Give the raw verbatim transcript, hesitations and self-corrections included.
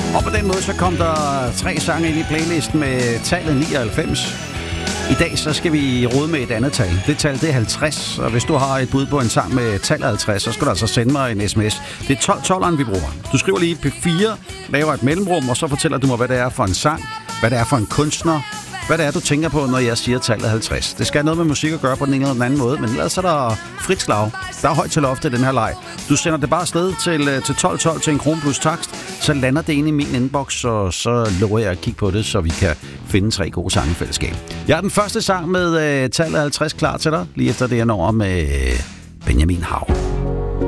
Og på den måde så kom der tre sange ind i playlisten med tallet nioghalvfems. I dag så skal vi rode med et andet tal. Det tal, det er halvtreds, og hvis du har et bud på en sang med tallet halvtreds, så skal du altså sende mig en sms. Det er tolv tolveren, vi bruger. Du skriver lige P fire, laver et mellemrum, og så fortæller du mig, hvad det er for en sang, hvad det er for en kunstner, hvad det er, du tænker på, når jeg siger tallet halvtreds. Det skal have noget med musik at gøre på den ene eller den anden måde, men ellers er der frit slag. Der er højt til loftet i den her leg. Du sender det bare afsted til, til tolv tolv til en krone plus takst, så lander det inde i min inbox, og så lover jeg at kigge på det, så vi kan finde tre gode sange i fællesskab. Jeg er den første sang med uh, tallet halvtreds klar til dig, lige efter det, jeg når med uh, Benjamin Hav.